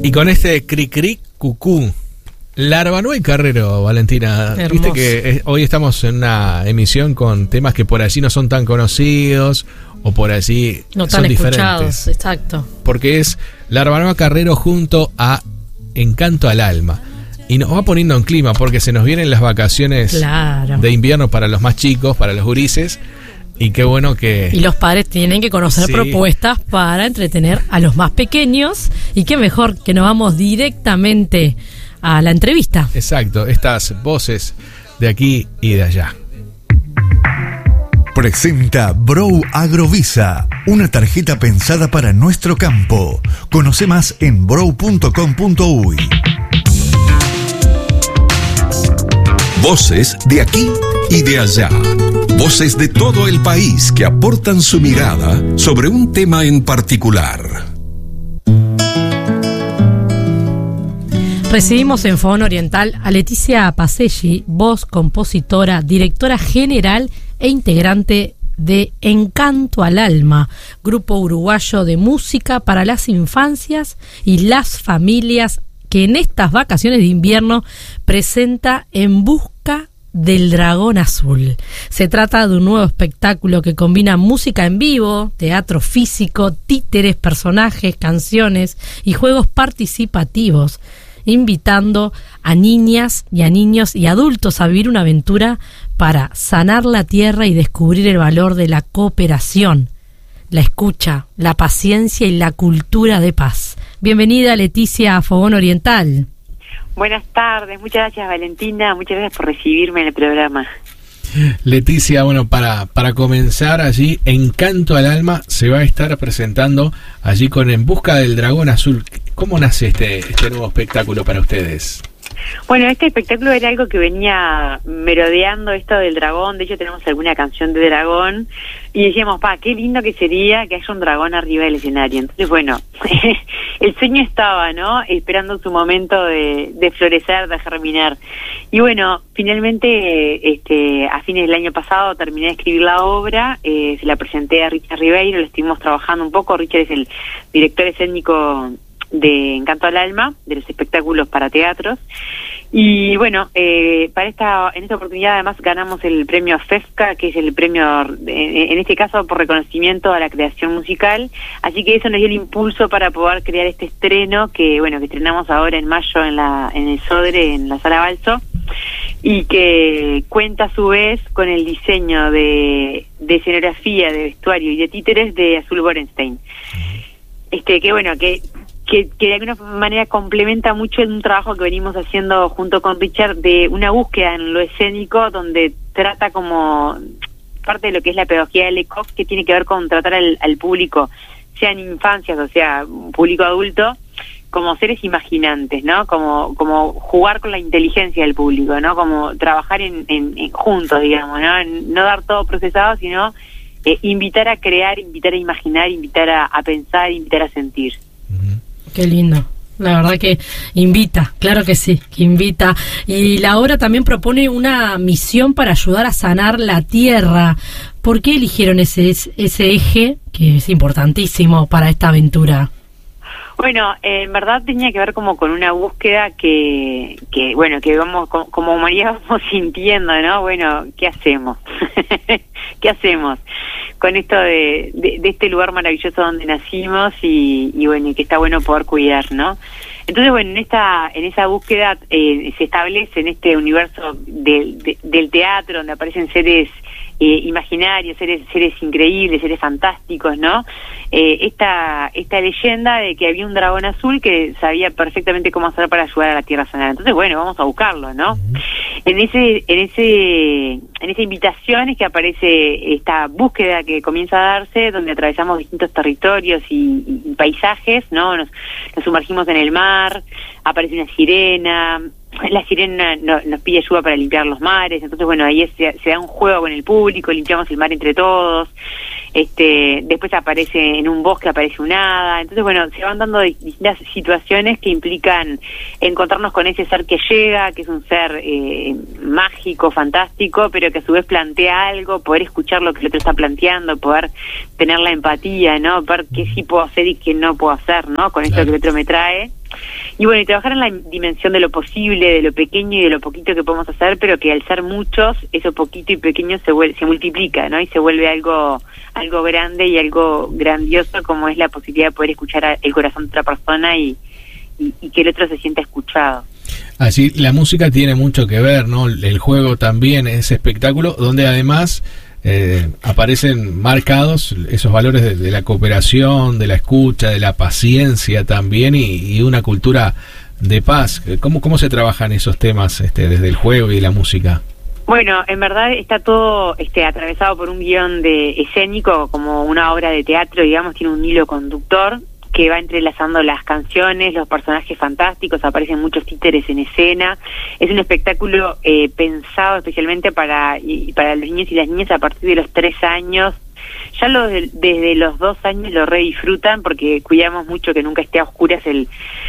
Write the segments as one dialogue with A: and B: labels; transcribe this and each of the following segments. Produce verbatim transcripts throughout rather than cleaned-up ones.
A: Y con este cri-cri cucú, Larbanua y Carrero, Valentina.
B: Hermoso.
A: Viste que eh, hoy estamos en una emisión con temas que por allí no son tan conocidos o por allí
B: No
A: son
B: tan
A: diferentes.
B: escuchados, exacto.
A: Porque es Larbanua Carrero junto a Encanto al Alma. Y nos va poniendo en clima porque se nos vienen las vacaciones
B: Claro.
A: de invierno para los más chicos, para los gurises. Y qué bueno que...
B: Y los padres tienen que conocer
A: Sí.
B: propuestas para entretener a los más pequeños. Y qué mejor que nos vamos directamente a la entrevista.
A: Exacto, estas voces de aquí y de allá.
C: Presenta Brow Agrovisa, una tarjeta pensada para nuestro campo. Conoce más en brow punto com punto uy.
D: Voces de aquí y de allá. Voces de todo el país que aportan su mirada sobre un tema en particular.
B: Recibimos en Fogón Oriental a Leticia Pacelli, voz, compositora, directora general e integrante de Encanto al Alma, grupo uruguayo de música para las infancias y las familias que en estas vacaciones de invierno presenta En Busca del Dragón Azul. Se trata de un nuevo espectáculo que combina música en vivo, teatro físico, títeres, personajes, canciones y juegos participativos, invitando a niñas y a niños y adultos a vivir una aventura para sanar la tierra y descubrir el valor de la cooperación, la escucha, la paciencia y la cultura de paz. Bienvenida, Leticia, a Fogón Oriental.
E: Buenas tardes, muchas gracias, Valentina, muchas gracias por recibirme en el programa.
A: Leticia, bueno, para, para comenzar allí, Encanto al Alma se va a estar presentando allí con En Busca del Dragón Azul. ¿Cómo nace este, este nuevo espectáculo para ustedes?
E: Bueno, este espectáculo era algo que venía merodeando esto del dragón. De hecho tenemos alguna canción de dragón y decíamos, pa, qué lindo que sería que haya un dragón arriba del escenario. Entonces, bueno, el sueño estaba, ¿no? Esperando su momento de, de florecer, de germinar. Y bueno, finalmente, este, a fines del año pasado terminé de escribir la obra, eh, se la presenté a Richard Ribeiro, la estuvimos trabajando un poco. Richard es el director escénico de Encanto al Alma, de los espectáculos para teatros. Y bueno, eh, para esta en esta oportunidad además ganamos el premio FEFCA, que es el premio, en este caso, por reconocimiento a la creación musical. Así que eso nos dio el impulso para poder crear este estreno, que bueno, que estrenamos ahora en mayo en la en el Sodre, en la Sala Balso, y que cuenta a su vez con el diseño de, de escenografía, de vestuario y de títeres de Azul Borenstein. Este, que bueno, que Que, que de alguna manera complementa mucho un trabajo que venimos haciendo junto con Richard de una búsqueda en lo escénico, donde trata como parte de lo que es la pedagogía del E C O F, que tiene que ver con tratar al, al público, sean infancias o sea un público adulto, como seres imaginantes, ¿no? Como como jugar con la inteligencia del público, ¿no? Como trabajar en, en, en juntos, digamos, ¿no? No dar todo procesado, sino eh, invitar a crear, invitar a imaginar, invitar a, a pensar, invitar a sentir.
B: Qué lindo. La verdad que invita, claro que sí, que invita. Y la obra también propone una misión para ayudar a sanar la tierra. ¿Por qué eligieron ese, ese eje, que es importantísimo para esta aventura?
E: Bueno, eh, en verdad tenía que ver como con una búsqueda que, que bueno, que vamos, como, como humanidad vamos sintiendo, ¿no? Bueno, ¿qué hacemos? ¿Qué hacemos con esto de, de, de este lugar maravilloso donde nacimos y, y bueno, y que está bueno poder cuidar, ¿no? Entonces, bueno, en esta en esa búsqueda eh, se establece en este universo de, de, del teatro, donde aparecen seres eh, imaginarios, seres seres increíbles, seres fantásticos, ¿no? Eh, esta esta leyenda de que había un dragón azul que sabía perfectamente cómo hacer para ayudar a la Tierra a sanar. Entonces, bueno, vamos a buscarlo, ¿no? Uh-huh. En ese en ese en esa invitación es que aparece esta búsqueda que comienza a darse, donde atravesamos distintos territorios y, y paisajes, ¿no? Nos, nos sumergimos en el mar, aparece una sirena, la sirena no, nos pide ayuda para limpiar los mares. Entonces, bueno, ahí se, se da un juego con el público, limpiamos el mar entre todos. Este, después aparece en un bosque, aparece un hada. Entonces, bueno, se van dando distintas situaciones que implican encontrarnos con ese ser que llega, que es un ser eh, mágico, fantástico, pero que a su vez plantea algo, poder escuchar lo que el otro está planteando, poder tener la empatía, ¿no? Ver qué sí puedo hacer y qué no puedo hacer, ¿no? Con esto que el otro me trae. y bueno, y trabajar en la dimensión de lo posible, de lo pequeño y de lo poquito que podemos hacer, pero que al ser muchos, eso poquito y pequeño se vuelve, se multiplica, ¿no? Y se vuelve algo algo grande y algo grandioso, como es la posibilidad de poder escuchar el corazón de otra persona y, y, y que el otro se sienta escuchado.
A: Así, la música tiene mucho que ver, ¿no? El juego también, ese espectáculo, donde además eh, aparecen marcados esos valores de, de la cooperación, de la escucha, de la paciencia también, y, y una cultura de paz. ¿Cómo, cómo se trabajan esos temas este, desde el juego y la música?
E: Bueno, en verdad está todo este, atravesado por un guión de escénico, como una obra de teatro, digamos, tiene un hilo conductor que va entrelazando las canciones, los personajes fantásticos, aparecen muchos títeres en escena. Es un espectáculo eh, pensado especialmente para, y, para los niños y las niñas a partir de los tres años. Ya lo de, desde los dos años lo re disfrutan porque cuidamos mucho que nunca esté a oscuras el,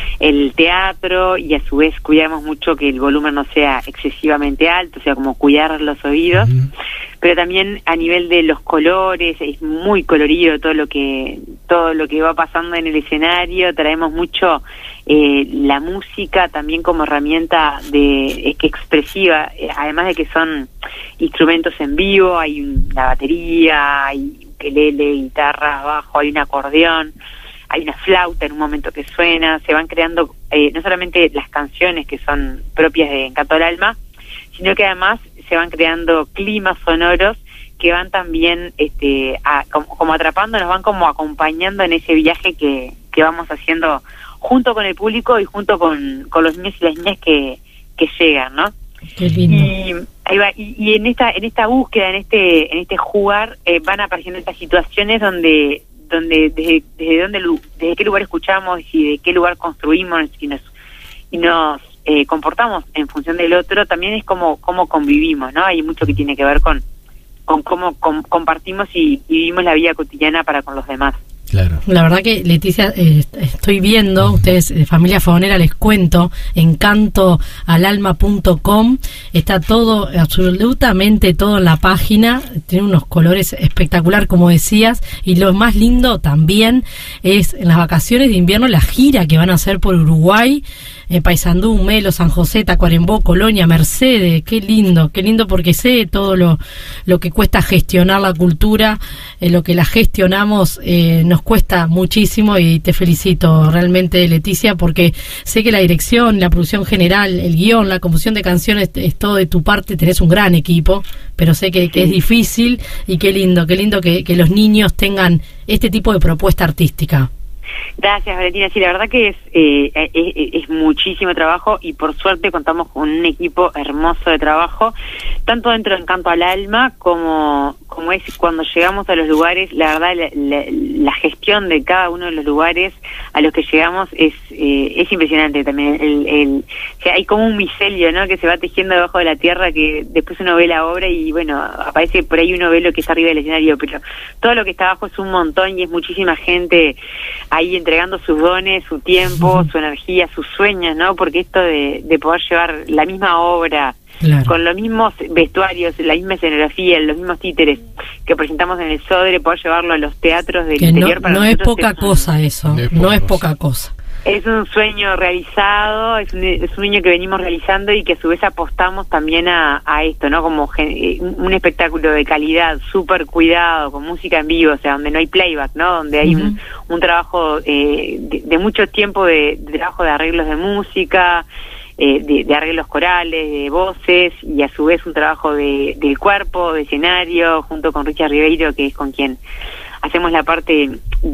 E: el teatro, y a su vez cuidamos mucho que el volumen no sea excesivamente alto, o sea, como cuidar los oídos. Uh-huh. Pero también a nivel de los colores, es muy colorido todo lo que todo lo que va pasando en el escenario. Traemos mucho eh, la música también como herramienta de es que expresiva, eh, además de que son instrumentos en vivo, hay una batería, hay ukelele, guitarra, bajo, hay un acordeón, hay una flauta en un momento que suena. Se van creando eh, no solamente las canciones que son propias de Encanto al Alma, sino que además se van creando climas sonoros que van también este a, como, como atrapando, nos van como acompañando en ese viaje que, que vamos haciendo junto con el público y junto con, con los niños y las niñas que, que llegan, ¿no?
B: Qué lindo.
E: Y, ahí va, y, y en esta en esta búsqueda, en este en este jugar, eh, van apareciendo estas situaciones donde donde desde desde dónde desde qué lugar escuchamos y de qué lugar construimos y nos y nos eh, comportamos en función del otro. También es como cómo convivimos, ¿no? Hay mucho que tiene que ver con con cómo com, compartimos y, y vivimos la vida cotidiana para con los demás.
B: Claro. La verdad que, Leticia, eh, estoy viendo, uh-huh. ustedes de Familia Fogonera, les cuento, encanto al alma punto com, está todo, absolutamente todo en la página, tiene unos colores espectacular, como decías, y lo más lindo también es en las vacaciones de invierno la gira que van a hacer por Uruguay, eh, Paysandú, Melo, San José, Tacuarembó, Colonia, Mercedes. Qué lindo, qué lindo, porque sé todo lo, lo que cuesta gestionar la cultura, eh, lo que la gestionamos eh, nos cuesta muchísimo, y te felicito realmente, Leticia, porque sé que la dirección, la producción general, el guión, la composición de canciones es todo de tu parte, tenés un gran equipo, pero sé que, que es difícil, y qué lindo, qué lindo que, que los niños tengan este tipo de propuesta artística.
E: Gracias, Valentina. Sí, la verdad que es, eh, es es muchísimo trabajo, y por suerte contamos con un equipo hermoso de trabajo, tanto dentro de Encanto al Alma como como es cuando llegamos a los lugares. La verdad, la, la, la gestión de cada uno de los lugares a los que llegamos es eh, es impresionante también. El, el, o sea, hay como un micelio, ¿no?, que se va tejiendo debajo de la tierra, que después uno ve la obra y, bueno, aparece por ahí, uno ve lo que está arriba del escenario, pero todo lo que está abajo es un montón, y es muchísima gente ahí entregando sus dones, su tiempo, su energía, sus sueños, ¿no? Porque esto de, de poder llevar la misma obra, claro, con los mismos vestuarios, la misma escenografía, los mismos títeres que presentamos en el Sodre, poder llevarlo a los teatros del
B: que
E: interior,
B: no,
E: para
B: no es poca
E: es
B: cosa un, eso, no, no es poca cosa.
E: Es un sueño realizado, es un, es un sueño que venimos realizando, y que a su vez apostamos también a, a esto, ¿no? Como gen, un espectáculo de calidad, súper cuidado, con música en vivo, o sea, donde no hay playback, ¿no? Donde hay uh-huh. un, un trabajo eh, de, de mucho tiempo de, de trabajo de arreglos de música, eh, de, de arreglos corales, de voces, y a su vez un trabajo de, del cuerpo, de escenario, junto con Richard Ribeiro, que es con quien hacemos la parte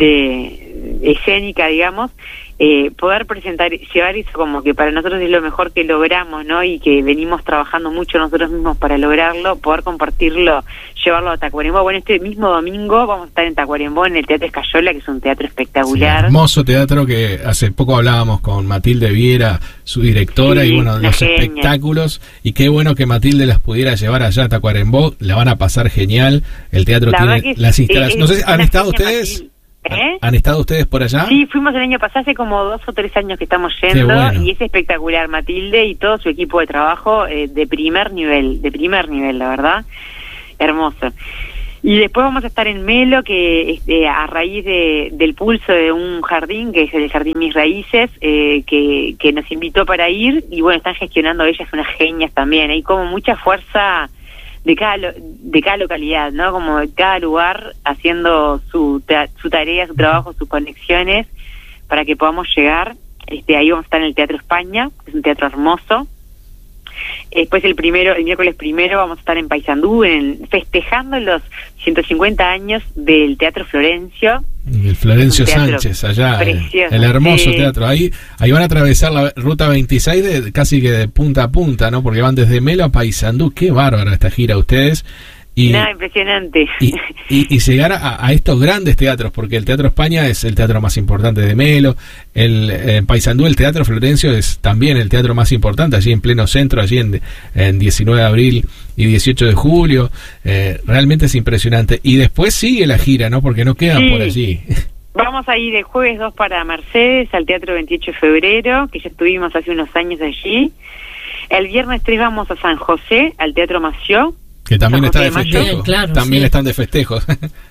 E: de, de escénica, digamos. Eh, poder presentar, llevar eso como que para nosotros es lo mejor que logramos, ¿no? Y que venimos trabajando mucho nosotros mismos para lograrlo, poder compartirlo, llevarlo a Tacuarembó. Bueno, este mismo domingo vamos a estar en Tacuarembó, en el Teatro Escayola, que es un teatro espectacular.
A: Sí, hermoso teatro, que hace poco hablábamos con Matilde Viera, su directora, sí, y bueno, los genia. espectáculos, y qué bueno que Matilde las pudiera llevar allá a Tacuarembó, la van a pasar genial. El teatro
E: la
A: tiene las instalaciones. No sé, ¿han estado ustedes? Matilde. ¿Eh? ¿Han estado ustedes por allá?
E: Sí, fuimos el año pasado, hace como dos o tres años que estamos yendo, bueno. Y es espectacular. Matilde y todo su equipo de trabajo, eh, de primer nivel, de primer nivel, la verdad, hermoso. Y después vamos a estar en Melo, que este, a raíz de, del pulso de un jardín, que es el Jardín Mis Raíces, eh, que, que nos invitó para ir, y bueno, están gestionando ellas unas genias también. Hay como mucha fuerza de cada lo, de cada localidad, ¿no? Como de cada lugar haciendo su, su tarea, su trabajo, sus conexiones, para que podamos llegar. Este, ahí vamos a estar en el Teatro España, que es un teatro hermoso. Después el primero, el miércoles primero vamos a estar en Paysandú, en, festejando los ciento cincuenta años del Teatro Florencio.
A: El Florencio Sánchez, allá, el, el hermoso sí. teatro. Ahí ahí van a atravesar la ruta veintiséis de, casi que de punta a punta, ¿no? Porque van desde Melo a Paysandú. Qué bárbara esta gira ustedes. Y,
E: Nada, impresionante.
A: Y, y, y llegar a, a estos grandes teatros, porque el Teatro España es el teatro más importante de Melo, el en Paysandú el Teatro Florencio es también el teatro más importante, allí en pleno centro, allí en, en diecinueve de abril y dieciocho de julio, eh, realmente es impresionante. Y después sigue la gira, ¿no? Porque no quedan sí. por allí.
E: Vamos a ir el jueves dos para Mercedes, al Teatro veintiocho de febrero, que ya estuvimos hace unos años allí. El viernes tres vamos a San José, al Teatro Mació,
A: que también está de festejo, claro, también sí. están de festejos.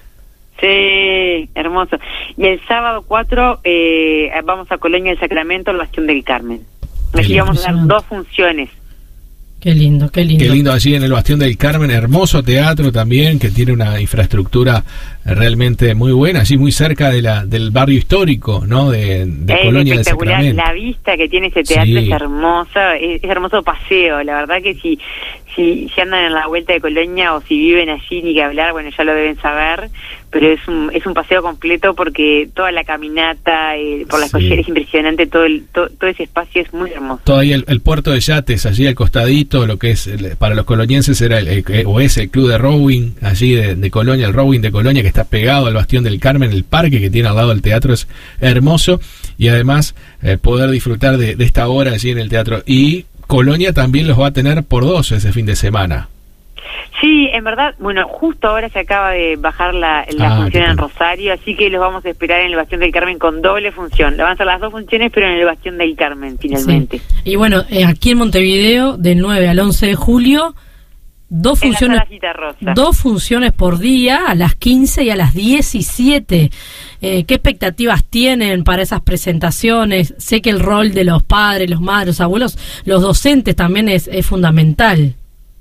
E: Sí, hermoso. Y el sábado cuatro eh, vamos a Colonia del Sacramento, al Bastión del Carmen. Aquí vamos a dar dos funciones.
B: Qué lindo, qué lindo.
A: Qué lindo allí en el Bastión del Carmen, hermoso teatro también, que tiene una infraestructura realmente muy buena, allí muy cerca de la del barrio histórico, ¿no? De, de
E: es
A: Colonia del Sacramento.
E: La vista que tiene ese teatro sí. es hermosa, es, es hermoso paseo, la verdad que si, si, si andan en la vuelta de Colonia o si viven allí, ni que hablar, bueno, ya lo deben saber, pero es un, es un paseo completo porque toda la caminata eh, por las sí. colleras es impresionante, todo, el, to, todo ese espacio es muy hermoso.
A: Todo ahí el, el puerto de yates, allí al costadito, lo que es el, para los colonienses era el, el, o es el club de rowing allí de, de Colonia, el rowing de Colonia, que está pegado al Bastión del Carmen, el parque que tiene al lado del teatro es hermoso, y además eh, poder disfrutar de, de esta hora allí en el teatro. Y Colonia también los va a tener por dos ese fin de semana.
E: Sí, en verdad, bueno, justo ahora se acaba de bajar la, la ah, función en Rosario, así que los vamos a esperar en el Bastión del Carmen con doble función. Van a ser las dos funciones, pero en el Bastión del Carmen, finalmente.
B: Sí. Y bueno, eh, aquí en Montevideo, del nueve al once de julio, dos funciones, dos funciones por día, a las quince y a las diecisiete. Eh, ¿Qué expectativas tienen para esas presentaciones? Sé que el rol de los padres, los madres, los abuelos, los docentes también es, es fundamental.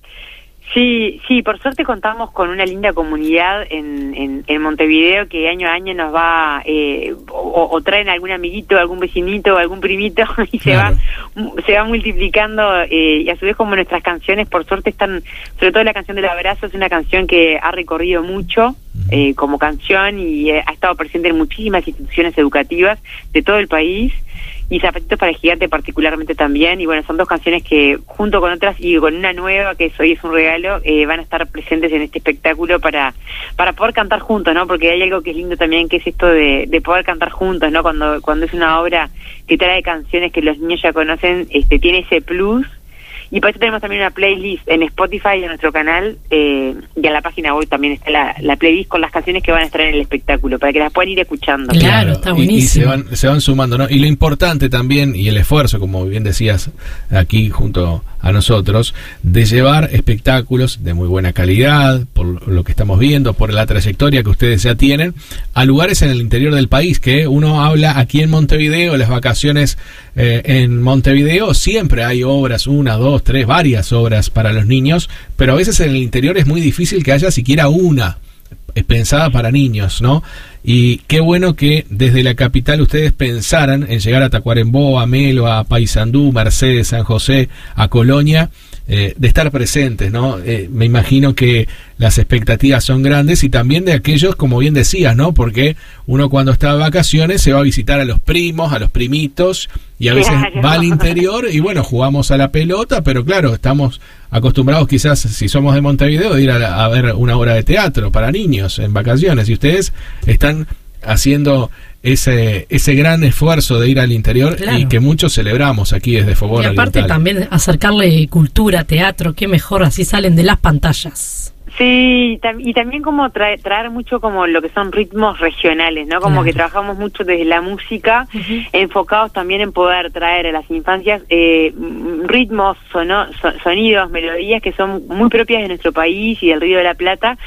E: Sí, sí, por suerte contamos con una linda comunidad en, en, en Montevideo que año a año nos va, eh, o, o traen algún amiguito, algún vecinito, algún primito y claro. se va se va multiplicando eh, y a su vez como nuestras canciones por suerte están, sobre todo la canción del abrazo es una canción que ha recorrido mucho eh, como canción y eh, ha estado presente en muchísimas instituciones educativas de todo el país. Y Zapatitos para el Gigante particularmente también, y bueno, son dos canciones que junto con otras y con una nueva que es Hoy es un regalo, eh, van a estar presentes en este espectáculo para para poder cantar juntos, ¿no? Porque hay algo que es lindo también, que es esto de, de poder cantar juntos, ¿no? Cuando cuando es una obra que trae canciones que los niños ya conocen, este tiene ese plus. Y por eso tenemos también una playlist en Spotify, en nuestro canal, eh, y en la página web también está la, la playlist con las canciones que van a estar en el espectáculo, para que las puedan ir escuchando.
B: Claro, está buenísimo. Y,
A: y se van se van sumando, ¿no? Y lo importante también, y el esfuerzo, como bien decías aquí junto a nosotros, de llevar espectáculos de muy buena calidad, por lo que estamos viendo, por la trayectoria que ustedes ya tienen, a lugares en el interior del país, que uno habla aquí en Montevideo, las vacaciones eh, en Montevideo, siempre hay obras, una, dos, tres, varias obras para los niños, pero a veces en el interior es muy difícil que haya siquiera una pensada para niños, ¿no? Y qué bueno que desde la capital ustedes pensaran en llegar a Tacuarembó, a Melo, a Paysandú, Mercedes, San José, a Colonia, eh, de estar presentes, ¿no? Eh, me imagino que las expectativas son grandes y también de aquellos, como bien decías, ¿no? Porque uno cuando está de vacaciones se va a visitar a los primos, a los primitos, y a veces claro. va al interior y bueno, jugamos a la pelota, pero claro, estamos acostumbrados quizás, si somos de Montevideo, de ir a, a ver una obra de teatro para niños en vacaciones, y ustedes están haciendo ese ese gran esfuerzo de ir al interior, claro. y que muchos celebramos aquí desde Fogón Oriental.
B: Y aparte Oriental. También acercarle cultura, teatro, qué mejor, así salen de las pantallas.
E: Sí, y también como traer, traer mucho como lo que son ritmos regionales, ¿no? Como claro. que trabajamos mucho desde la música, uh-huh. enfocados también en poder traer a las infancias eh, ritmos, sono, so, sonidos, melodías que son muy propias de nuestro país y del Río de la Plata,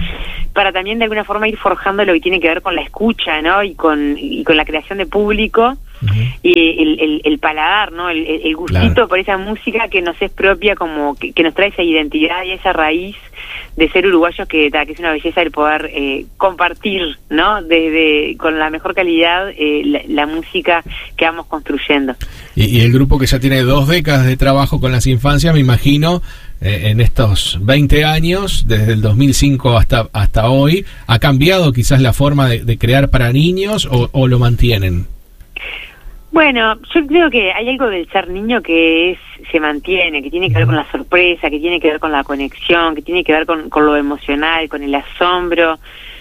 E: para también de alguna forma ir forjando lo que tiene que ver con la escucha, ¿no? Y con, y con la creación de público, uh-huh. y el, el, el paladar, ¿no? El, el gustito claro. por esa música que nos es propia, como que, que nos trae esa identidad y esa raíz de ser uruguayos, que, que es una belleza el poder eh, compartir, ¿no? Desde con la mejor calidad eh, la, la música que vamos construyendo.
A: Y, y el grupo que ya tiene dos décadas de trabajo con las infancias, me imagino, eh, en estos veinte años, desde el dos mil cinco hasta hasta hoy, ¿ha cambiado quizás la forma de, de crear para niños o, o lo mantienen?
E: Bueno, yo creo que hay algo del ser niño que es se mantiene, que tiene que ver con la sorpresa, que tiene que ver con la conexión, que tiene que ver con, con lo emocional, con el asombro.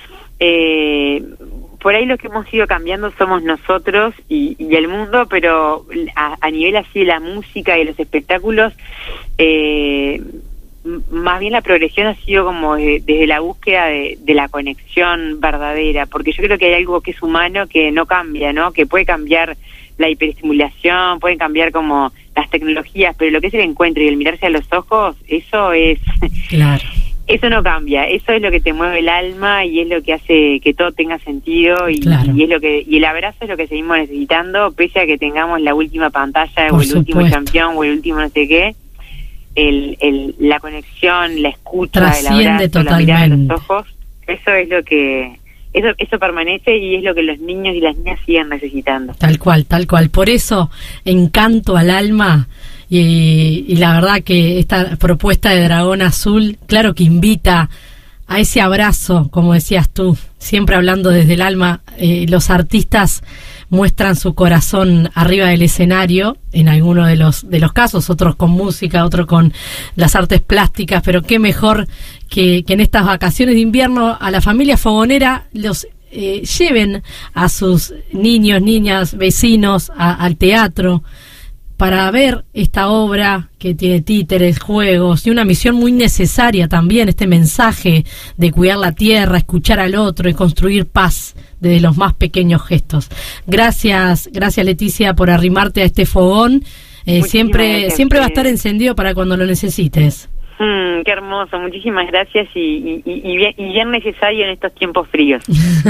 E: Eh, por ahí lo que hemos ido cambiando somos nosotros y, y el mundo, pero a, a nivel así de la música y de los espectáculos, eh, más bien la progresión ha sido como de, desde la búsqueda de, de la conexión verdadera, porque yo creo que hay algo que es humano que no cambia, ¿no? Que puede cambiar la hiperestimulación, pueden cambiar como las tecnologías, pero lo que es el encuentro y el mirarse a los ojos, eso es...
B: Claro.
E: Eso no cambia, eso es lo que te mueve el alma y es lo que hace que todo tenga sentido y, claro. y es lo que y el abrazo es lo que seguimos necesitando, pese a que tengamos la última pantalla
B: Por
E: o el
B: supuesto.
E: último campeón o el último no sé qué. El, el, la conexión, la escucha,
B: trasciende
E: el abrazo,
B: totalmente.
E: la mirada a los ojos, eso es lo que eso eso permanece y es lo que los niños y las niñas siguen necesitando.
B: Tal cual, tal cual. Por eso, Encanto al Alma, y, y la verdad que esta propuesta de Dragón Azul, claro que invita a ese abrazo, como decías tú, siempre hablando desde el alma. Eh, los artistas muestran su corazón arriba del escenario, en algunos de los de los casos, otros con música, otros con las artes plásticas, pero qué mejor que, que en estas vacaciones de invierno a la familia fogonera los eh, lleven a sus niños, niñas, vecinos a, al teatro para ver esta obra que tiene títeres, juegos y una misión muy necesaria también, este mensaje de cuidar la tierra, escuchar al otro y construir paz desde los más pequeños gestos. Gracias, gracias Leticia por arrimarte a este fogón. Eh, siempre, gracias, siempre va a estar encendido para cuando lo necesites.
E: Mm, qué hermoso, muchísimas gracias y, y, y, bien, y bien necesario en estos tiempos fríos.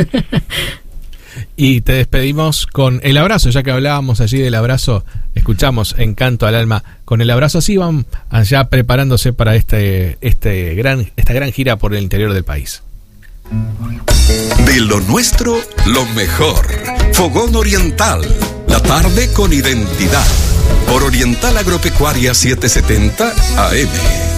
A: Y te despedimos con el abrazo, ya que hablábamos allí del abrazo, escuchamos Encanto al Alma con el abrazo. Así van allá preparándose para este, este gran, esta gran gira por el interior del país.
D: De lo nuestro, lo mejor. Fogón Oriental, la tarde con identidad. Por Oriental Agropecuaria setecientos setenta A M.